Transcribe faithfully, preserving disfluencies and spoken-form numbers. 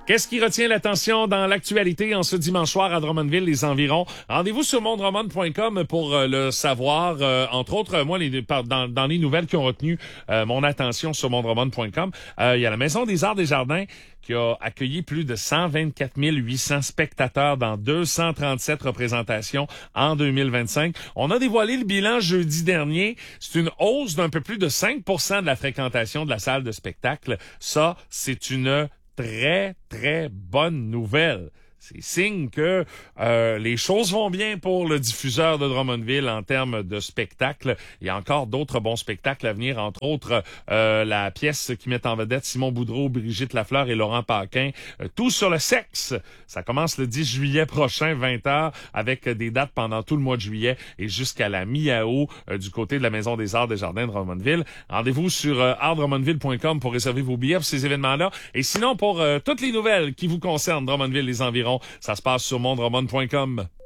Qu'est-ce qui retient l'attention dans l'actualité en ce dimanche soir à Drummondville, les environs? Rendez-vous sur monde drummond point com pour euh, le savoir. Euh, entre autres, moi, les, dans, dans les nouvelles qui ont retenu euh, mon attention sur monde drummond point com, euh, il y a la Maison des Arts des Jardins qui a accueilli plus de cent vingt-quatre mille huit cents spectateurs dans deux cent trente-sept représentations en deux mille vingt-cinq. On a dévoilé le bilan jeudi dernier. C'est une hausse d'un peu plus de cinq pour cent de la fréquentation de la salle de spectacle. Ça, c'est une très, très bonne nouvelle. C'est signe que euh, les choses vont bien pour le diffuseur de Drummondville en termes de spectacle. Il y a encore d'autres bons spectacles à venir, entre autres euh, la pièce qui met en vedette Simon Boudreau, Brigitte Lafleur et Laurent Paquin. Euh, tout sur le sexe. Ça commence le dix juillet prochain, vingt heures, avec des dates pendant tout le mois de juillet et jusqu'à la mi-août euh, du côté de la Maison des Arts des Jardins de Drummondville. Rendez-vous sur euh, art drummondville point com pour réserver vos billets pour ces événements-là. Et sinon, pour euh, toutes les nouvelles qui vous concernent, Drummondville, les environs, ça se passe sur monde drummond point com.